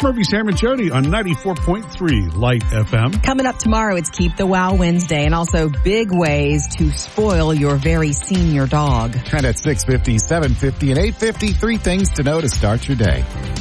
It's Murphy, Sam, and Jody on 94.3 Light FM. Coming up tomorrow, it's Keep the Wow Wednesday, and also big ways to spoil your very senior dog. And at 6:50, 7:50, and 8:50, 3 things to know to start your day.